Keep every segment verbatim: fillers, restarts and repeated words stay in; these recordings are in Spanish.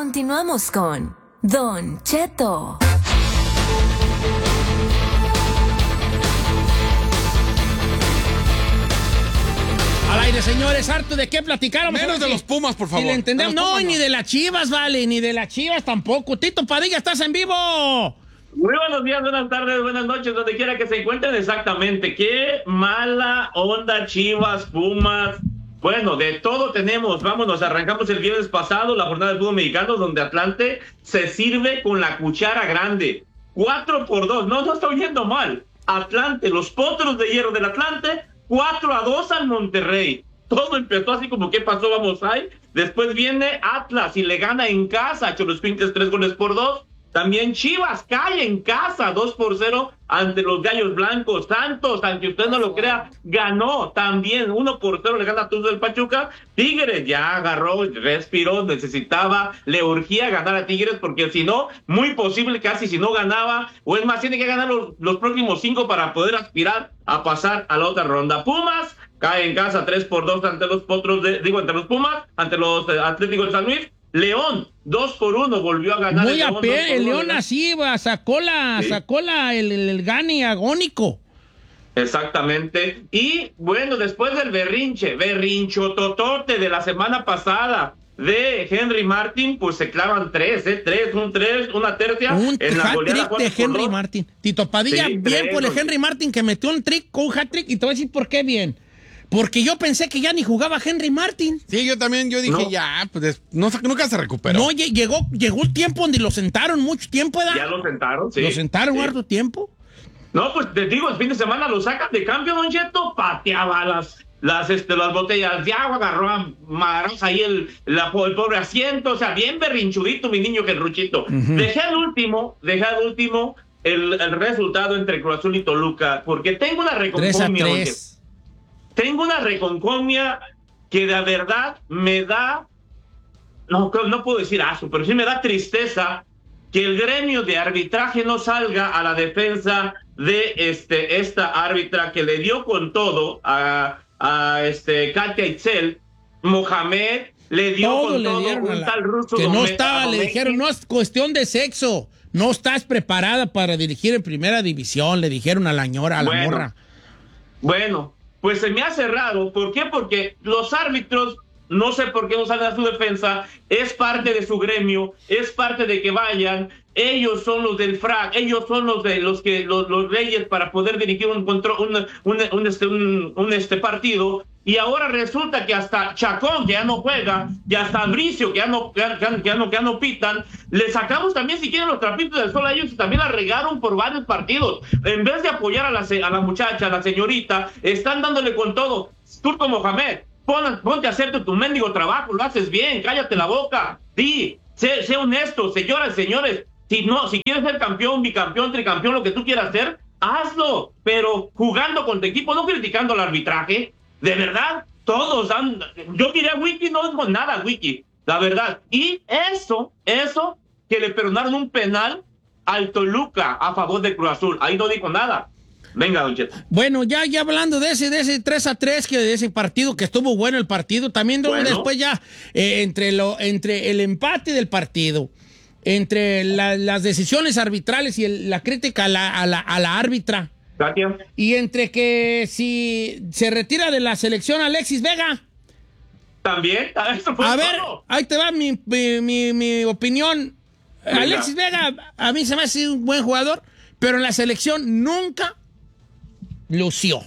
Continuamos con Don Cheto. Al aire, señores, harto de qué platicar. Menos de los Pumas, por favor. Si le entendemos. No, Pumas, ni no. de las Chivas, vale, ni de las Chivas tampoco. Tito Padilla, estás en vivo. Muy buenos días, buenas tardes, buenas noches, donde quiera que se encuentren. Exactamente, qué mala onda, Chivas, Pumas. Bueno, de todo tenemos. Vámonos, arrancamos el viernes pasado la jornada del fútbol mexicano, donde Atlante se sirve con la cuchara grande. Cuatro por dos, no, no está oyendo mal. Atlante, los potros de hierro del Atlante, cuatro a dos al Monterrey. Todo empezó así como, ¿qué pasó? Vamos ahí. Después viene Atlas y le gana en casa a Cholos Pintes tres goles por dos. También Chivas cae en casa dos por cero ante los Gallos Blancos. Santos, aunque usted no lo crea, ganó también uno por cero, le gana a Tuzos del Pachuca. Tigres ya agarró, respiró, necesitaba, le urgía ganar a Tigres, porque si no, muy posible casi si no ganaba, o es más, tiene que ganar los, los próximos cinco para poder aspirar a pasar a la otra ronda. Pumas cae en casa tres por dos ante los Potros, de, digo, ante los Pumas, ante los eh, Atléticos de San Luis. León, dos por uno, volvió a ganar. Muy el a León, pie, el León ¿verdad? así va, sacó la, Sí. sacó la, el, el, el gane agónico. Exactamente. Y bueno, después del berrinche, berrincho totote de la semana pasada de Henry Martin, pues se clavan tres, ¿eh? Tres, un tres, una tercia. Un en la goleada hat-trick cuatro de por Henry dos. Martin. Tito Padilla, Sí, bien tres, por el oye. Henry Martin, que metió un trick con un hat-trick, y te voy a decir por qué bien. Porque yo pensé que ya ni jugaba Henry Martin. Sí, yo también, yo dije, No. ya, pues es- no, nunca se recuperó. No, lle- llegó, llegó el tiempo donde lo sentaron mucho tiempo, ¿verdad? Ya lo sentaron, sí. Lo sentaron Sí. harto tiempo. No, pues te digo, el fin de semana lo sacan de cambio, Don Cheto, pateaba las, las, este, las botellas de agua, agarró a madrazos ahí el, la, el pobre asiento, o sea, bien berrinchudito mi niño que el Ruchito. Dejé al último, dejé al último el, el resultado entre Cruz Azul y Toluca, porque tengo una tres a reconcomia, Don Cheto. tres. Tengo una reconcomia que de verdad me da, no, no puedo decir asco, pero sí me da tristeza que el gremio de arbitraje no salga a la defensa de este, esta árbitra que le dio con todo a, a este, Katia Itzel. Mohamed le dio Todo con le todo dieron a un la- tal ruso. que no Gome- estaba, le Gomez. dijeron, no es cuestión de sexo, no estás preparada para dirigir en primera división, le dijeron a la ñora, a la Bueno. morra. Bueno, pues se me hace raro. ¿Por qué? Porque los árbitros, no sé por qué no salen a su defensa, es parte de su gremio, es parte de que vayan, ellos son los del F R A C, ellos son los de los que los, los reyes para poder dirigir un control, un, un, un, este, un, un este partido. Y ahora resulta que hasta Chacón, que ya no juega, y hasta Bricio, que ya no, que ya, que ya no, que ya no pitan, le sacamos también, si quieren, los trapitos del sol a ellos, y también la regaron por varios partidos. En vez de apoyar a la, se- a la muchacha, a la señorita, están dándole con todo. Turco Mohamed, pon, ponte a hacerte tu mendigo trabajo, lo haces bien, cállate la boca. Sí, sé, sé honesto, señoras, señores. Si no, si quieres ser campeón, bicampeón, tricampeón, lo que tú quieras hacer, hazlo, pero jugando con tu equipo, no criticando al arbitraje. De verdad, todos dan. Yo miré a Wiki, no digo nada, Wiki, la verdad. Y eso, eso, que le perdonaron un penal al Toluca a favor de Cruz Azul. Ahí no dijo nada. Venga, Don Cheto. Bueno, ya, ya hablando de ese, de ese tres a tres, que de ese partido, que estuvo bueno el partido, también luego Bueno. después ya, eh, entre, lo, entre el empate del partido, entre la- las decisiones arbitrales y el- la crítica a la, a la, a la árbitra, Katia. y entre que si se retira de la selección Alexis Vega. También, eso fue A ver, todo. ahí te va mi, mi, mi- mi opinión. Venga. Alexis Vega, a mí se me hace un buen jugador, pero en la selección nunca lució.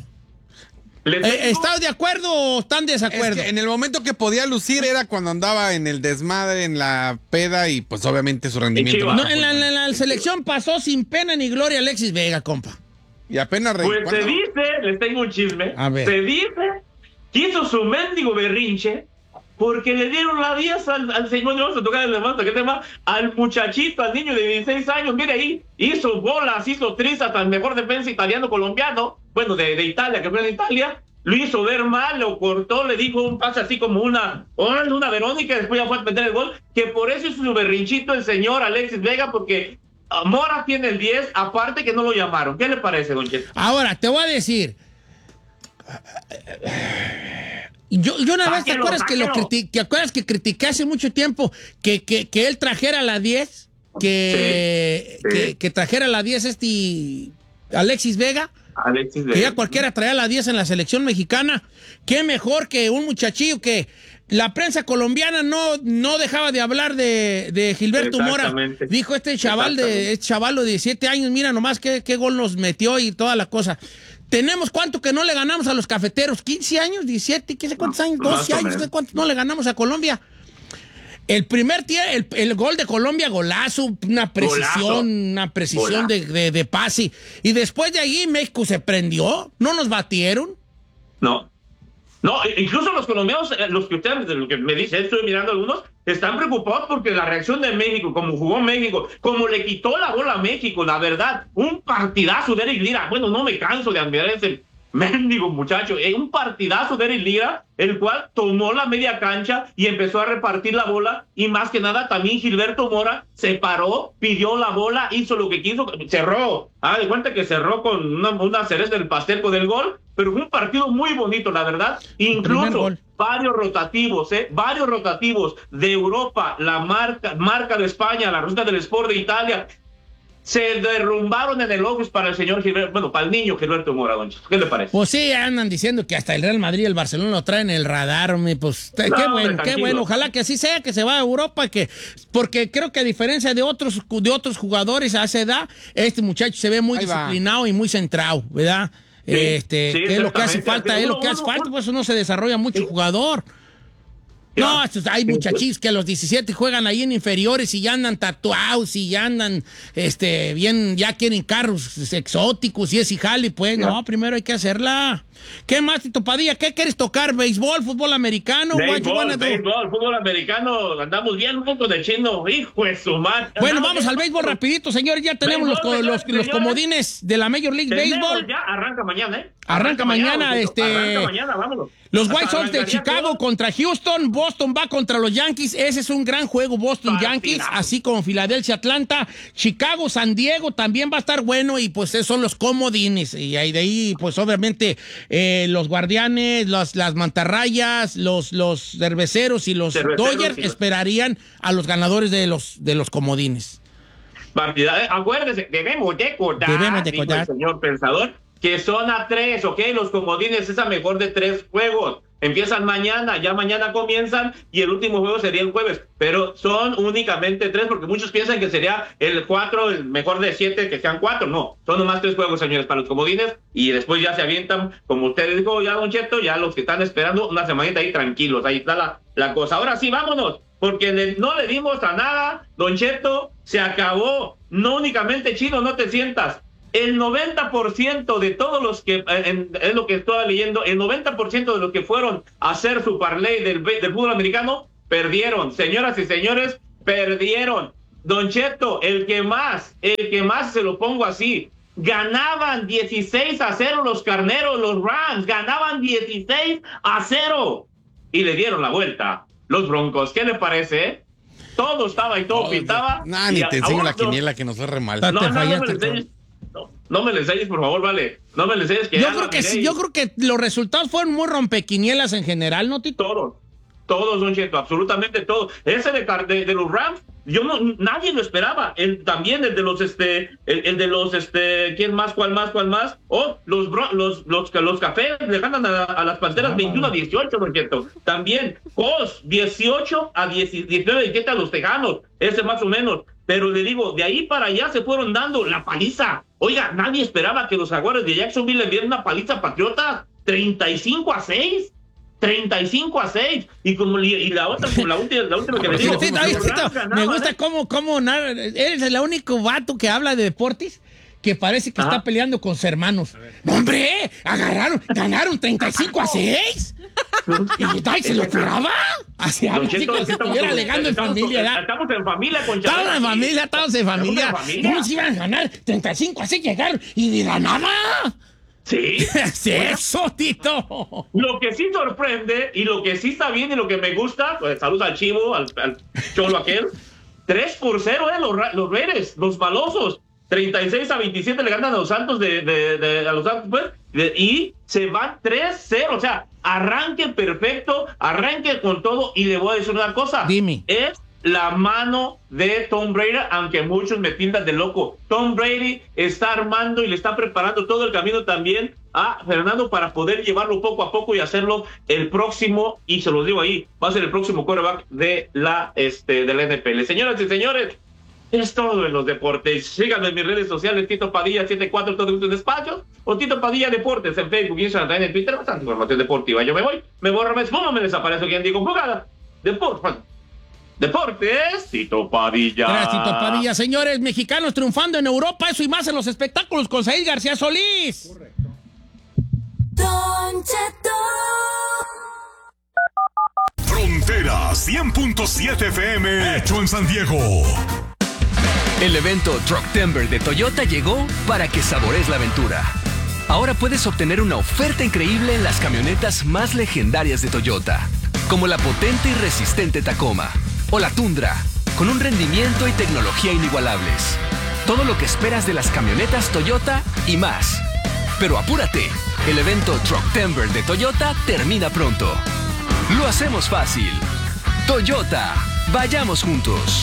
Le Eh, tengo- ¿Estás de acuerdo o están de Es desacuerdo? que en el momento que podía lucir era cuando andaba en el desmadre, en la peda y pues obviamente su rendimiento. Chivas. No, en la, en la- en la selección pasó sin pena ni gloria Alexis Vega, compa. Y apenas re- Pues se ¿cuándo? dice, les tengo un chisme. A ver. Se dice que hizo su mendigo berrinche porque le dieron la diez al, al señor, no vamos a tocar el levanta, ¿qué tema? Al muchachito, al niño de dieciséis años, mire ahí, hizo bolas, hizo trizas al mejor defensa italiano-colombiano, bueno, de, de Italia, que fue en Italia, lo hizo ver mal, lo cortó, le dijo un pase así como una, órale, una Verónica, después ya fue a meter el gol, que por eso hizo su berrinchito el señor Alexis Vega, porque ah, Mora tiene el diez, aparte que no lo llamaron. ¿Qué le parece, don Cheto? Ahora, te voy a decir. Yo, yo una vez, ¿te Sáquelo, acuerdas que lo sáquelo. criti- ¿te acuerdas que critiqué hace mucho tiempo que, que, que él trajera la diez? Que, Sí, sí. que, que trajera la diez este Alexis Vega. Alexis Que ya cualquiera traía la diez en la selección mexicana. Qué mejor que un muchachillo que la prensa colombiana no, no dejaba de hablar de, de Gilberto Mora. Exactamente. Dijo este chaval de este chavalo de diecisiete años, mira nomás qué, qué gol nos metió y toda la cosa. Tenemos cuánto que no le ganamos a los cafeteros, quince años, diecisiete, qué sé cuántos años, Más doce o años, menos. ¿qué cuánto no le ganamos a Colombia? El primer tie- el, el gol de Colombia, golazo, una precisión, Golazo. una precisión de, de, de pase. Y después de allí México se prendió, no nos batieron. No. No, incluso los colombianos, eh, los que ustedes, de lo que me dicen, estoy mirando algunos, están preocupados porque la reacción de México, como jugó México, como le quitó la bola a México, la verdad, un partidazo de Eric Lira. Bueno, no me canso de admirar ese mendigo muchacho. Eh, un partidazo de Eric Lira, el cual tomó la media cancha y empezó a repartir la bola. Y más que nada, también Gilberto Mora se paró, pidió la bola, hizo lo que quiso, cerró. Ah, de cuenta que cerró con una, una cereza del pastel con el gol. Pero fue un partido muy bonito, la verdad. primer Incluso gol. varios rotativos, ¿eh? Varios rotativos de Europa, la marca, marca de España, la ruta del Sport de Italia, se derrumbaron en elogios para el señor Gilberto, bueno, para el niño Gilberto Mora, don Cheto. ¿Qué le parece? Pues sí, andan diciendo que hasta el Real Madrid y el Barcelona lo traen en el radar, hombre, pues qué No, bueno, hombre, qué tranquilo. bueno. Ojalá que así sea, que se va a Europa, que porque creo que a diferencia de otros de otros jugadores a esa edad, este muchacho se ve muy Ahí va. disciplinado y muy centrado, ¿verdad? Sí, este, sí, que es lo que hace exactamente. falta, es lo Uno, que hace uno, falta, uno. pues uno se desarrolla mucho jugador. Ya. No, estos- hay muchachillos que a los diecisiete juegan ahí en inferiores y ya andan tatuados y ya andan, este, bien, ya quieren carros exóticos y es y jale, pues, no, primero hay que hacerla. ¿Qué más, Tito Padilla? ¿Qué quieres tocar? ¿Béisbol, fútbol americano? What you Béisbol, wanna do? béisbol, fútbol americano, andamos bien juntos de chino, hijo de su madre. Bueno, Andamos vamos bien al béisbol juntos. rapidito, señores, ya tenemos los, co- Béisbol, los, señores, los comodines de la Major League Tenemos Baseball. ya, arranca mañana, ¿eh? Arranca mañana, don Cheto, este, Arranca mañana, vámonos. Los White Sox de Arrancaría Chicago todo. contra Houston, Boston va contra los Yankees, ese es un gran juego, Boston Partidazo. Yankees, así como Filadelfia Atlanta, Chicago San Diego también va a estar bueno y pues esos son los comodines y ahí de ahí pues obviamente eh, los Guardianes, los, las Mantarrayas, los, los Cerveceros y los Cerveceros Dodgers y los- esperarían a los ganadores de los, de los comodines. Partida, eh, acuérdese, debemos de acordar, Debemos de dijo acordar. el señor pensador, que son a tres, ¿ok? Los comodines es a mejor de tres juegos. Empiezan mañana, ya mañana comienzan y el último juego sería el jueves. Pero son únicamente tres porque muchos piensan que sería el cuatro, el mejor de siete, que sean cuatro. No, son nomás tres juegos, señores, para los comodines y después ya se avientan, como usted dijo ya, don Cheto, ya los que están esperando una semanita ahí tranquilos. Ahí está la, la cosa. Ahora sí, vámonos. Porque le- no le dimos a nada, don Cheto, se acabó. No únicamente chino, no te sientas. El noventa por ciento de todos los que, eh, en- es lo que estaba leyendo, el noventa por ciento de los que fueron a hacer su parlay del, be- del fútbol americano, perdieron. Señoras y señores, perdieron. Don Cheto, el que más, el que más se lo pongo así, ganaban dieciséis a cero los carneros, los Rams, ganaban dieciséis a cero. Y le dieron la vuelta. Los Broncos, ¿qué le parece, eh? Todo estaba y todo pintaba. Nah, y ni a- te enseño a la gusto. quiniela que nos fue re mal. Ah, No, Te no, no me fallaste, le enseñes. No, no me le enseñes, por favor, vale. No me le enseñes que Yo ya creo la que miré sí, y yo creo que los resultados fueron muy rompequinielas en general, ¿no, Tito? Todos, todos, don Cheto, absolutamente todos. Ese de, Car- de, de los Rams, yo no, nadie lo esperaba. El, también el de los, este, el, el de los, este, ¿quién más, cuál más, cuál más? Oh, los, bro- los, los, los cafés le ganan a, a las Panteras veintiuno a dieciocho, don Cheto. También, Cos, dieciocho a diecinueve a diecisiete a los Tejanos, ese más o menos. Pero le digo, de ahí para allá se fueron dando la paliza. Oiga, nadie esperaba que los Jaguares de Jacksonville le dieran una paliza a Patriotas, treinta y cinco a seis. treinta y cinco a seis. Y como li- y la otra, como la última, la última que me digo, Tito, los oye, Rams Tito, ganaban, me gusta ¿eh? cómo, cómo narra- eres el único vato que habla de deportes que parece que Ajá. está peleando con sus hermanos. ¡No, hombre! Agarraron, ganaron treinta y cinco a seis. ¿Y tal, se lo esperaba? Así Don habla, así Cheto, como si estamos- estuviera alegando en estamos- familia, ¿verdad? Estamos en familia con Estamos Chabela, en sí. familia, estamos en familia. Estamos en familia. ¿Cómo se iban a ganar treinta y cinco a seis? Llegaron y de la nada. Sí. ¿Es eso, Tito? Lo que sí sorprende y lo que sí está bien y lo que me gusta, pues saludos al chivo, al, al cholo aquel, tres por cero, eh, los, ra- los Raiders, los malosos. treinta y seis a veintisiete le ganan a los Santos de, de, de a los Santos, pues, de, y se van tres cero. O sea, arranque perfecto, arranque con todo. Y le voy a decir una cosa. Dime. Es la mano de Tom Brady, aunque muchos me tildan de loco. Tom Brady está armando y le está preparando todo el camino también a Fernando para poder llevarlo poco a poco y hacerlo el próximo, y se los digo ahí, va a ser el próximo quarterback de la, este, de la N F L. Señoras y señores, es todo en los deportes. Síganme en mis redes sociales, Tito Padilla setenta y cuatro, todo en despacho, o Tito Padilla Deportes en Facebook, Instagram, en Twitter, bastante información deportiva. Yo me voy, me borro, me esfumo, me desaparezco, quien digo, jugada, deportes, deportes, Tito Padilla. Gracias, Tito Padilla. Señores, mexicanos triunfando en Europa, eso y más en los espectáculos con Said García Solís. Correcto. Don Cheto. Frontera cien punto siete F M, hecho en San Diego. El evento Trucktember de Toyota llegó para que saborees la aventura. Ahora puedes obtener una oferta increíble en las camionetas más legendarias de Toyota, como la potente y resistente Tacoma o la Tundra, con un rendimiento y tecnología inigualables. Todo lo que esperas de las camionetas Toyota y más. Pero apúrate, el evento Trucktember de Toyota termina pronto. Lo hacemos fácil. Toyota, vayamos juntos.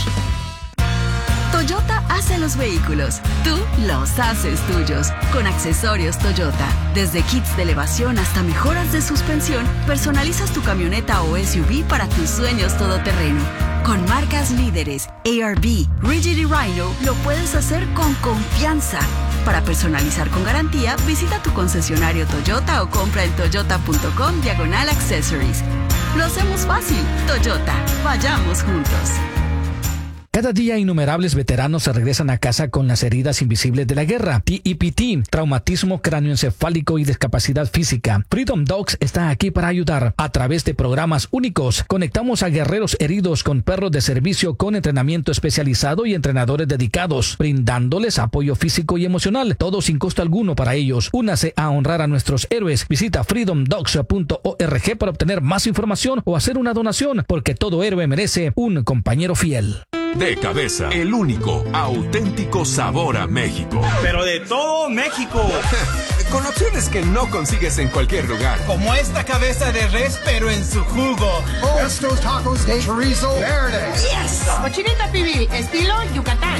Toyota hace los vehículos, tú los haces tuyos. Con accesorios Toyota, desde kits de elevación hasta mejoras de suspensión, personalizas tu camioneta o S U V para tus sueños todoterreno. Con marcas líderes, A R B, Rigid y Rhino, lo puedes hacer con confianza. Para personalizar con garantía, visita tu concesionario Toyota o compra en toyota.com diagonal accessories. Lo hacemos fácil. Toyota, vayamos juntos. Cada día innumerables veteranos se regresan a casa con las heridas invisibles de la guerra. T E P T, traumatismo cráneoencefálico y discapacidad física. Freedom Dogs está aquí para ayudar. A través de programas únicos, conectamos a guerreros heridos con perros de servicio con entrenamiento especializado y entrenadores dedicados, brindándoles apoyo físico y emocional, todo sin costo alguno para ellos. Únase a honrar a nuestros héroes. Visita freedom dogs punto org para obtener más información o hacer una donación, porque todo héroe merece un compañero fiel. De Cabeza, el único auténtico sabor a México. Pero de todo México. Con opciones que no consigues en cualquier lugar. Como esta cabeza de res, pero en su jugo. Oh, estos tacos de chorizo verde. Yes. Cochinita pibil, estilo Yucatán.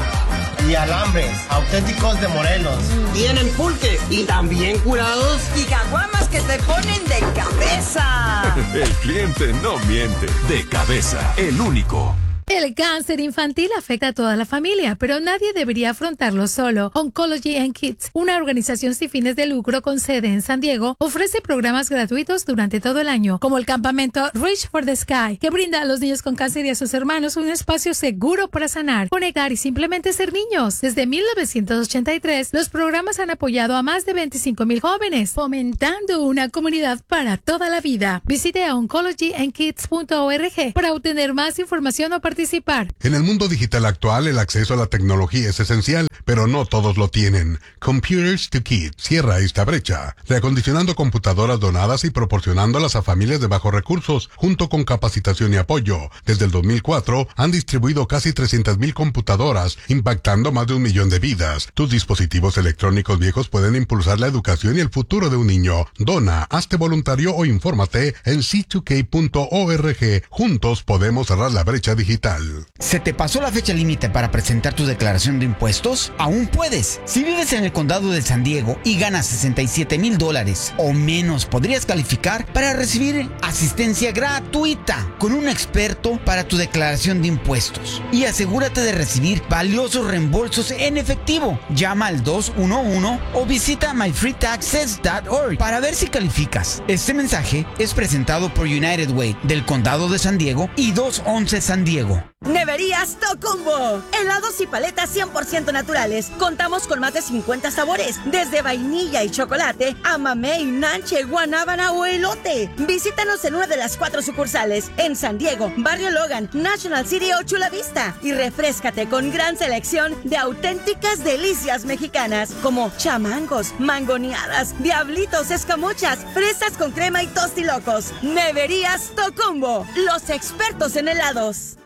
Y alambres, auténticos de Morelos. Tienen pulques y también curados. Y caguamas que te ponen de cabeza. El cliente no miente. De Cabeza, el único. El cáncer infantil afecta a toda la familia, pero nadie debería afrontarlo solo. Oncology and Kids, una organización sin fines de lucro con sede en San Diego, ofrece programas gratuitos durante todo el año, como el campamento Reach for the Sky, que brinda a los niños con cáncer y a sus hermanos un espacio seguro para sanar, conectar y simplemente ser niños. Desde mil novecientos ochenta y tres, los programas han apoyado a más de veinticinco mil jóvenes, fomentando una comunidad para toda la vida. Visite a oncology and kids punto org para obtener más información o participar. En el mundo digital actual, el acceso a la tecnología es esencial, pero no todos lo tienen. Computers to Kids cierra esta brecha, reacondicionando computadoras donadas y proporcionándolas a familias de bajos recursos, junto con capacitación y apoyo. Desde el dos mil cuatro, han distribuido casi trescientas mil computadoras, impactando más de un millón de vidas. Tus dispositivos electrónicos viejos pueden impulsar la educación y el futuro de un niño. Dona, hazte voluntario o infórmate en c dos k punto org. Juntos podemos cerrar la brecha digital. ¿Se te pasó la fecha límite para presentar tu declaración de impuestos? Aún puedes. Si vives en el condado de San Diego y ganas sesenta y siete mil dólares o menos, podrías calificar para recibir asistencia gratuita con un experto para tu declaración de impuestos. Y asegúrate de recibir valiosos reembolsos en efectivo. Llama al dos uno uno o visita my free taxes punto org para ver si calificas. Este mensaje es presentado por United Way del condado de San Diego y doscientos once San Diego. Neverías Tocumbo. Helados y paletas cien por ciento naturales. Contamos con más de cincuenta sabores, desde vainilla y chocolate a mamey, nanche, guanábana o elote. Visítanos en una de las cuatro sucursales, en San Diego, Barrio Logan, National City o Chula Vista, y refréscate con gran selección de auténticas delicias mexicanas, como chamangos, mangoneadas, diablitos, escamochas, fresas con crema y tostilocos. Neverías Tocumbo, los expertos en helados.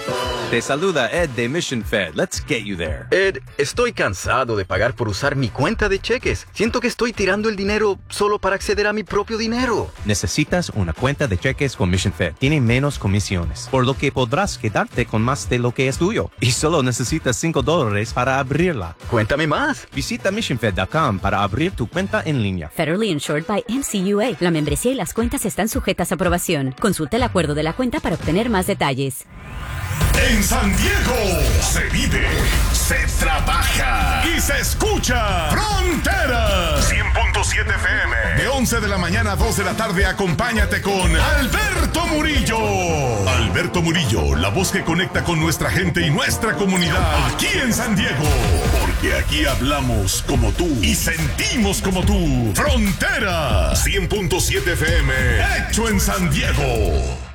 Te saluda Ed de Mission Fed. Let's get you there. Ed, estoy cansado de pagar por usar mi cuenta de cheques. Siento que estoy tirando el dinero solo para acceder a mi propio dinero. Necesitas una cuenta de cheques con Mission Fed. Tiene menos comisiones, por lo que podrás quedarte con más de lo que es tuyo. Y solo necesitas cinco dólares para abrirla. Cuéntame más. Visita mission fed punto com para abrir tu cuenta en línea. Federally insured by N C U A. La membresía y las cuentas están sujetas a aprobación. Consulta el acuerdo de la cuenta para obtener más detalles. En San Diego se vive, se trabaja y se escucha Fronteras cien punto siete F M. De once de la mañana a dos de la tarde, acompáñate con Alberto Murillo. Alberto Murillo, la voz que conecta con nuestra gente y nuestra comunidad aquí en San Diego. Porque aquí hablamos como tú y sentimos como tú. Fronteras cien punto siete F M, hecho en San Diego.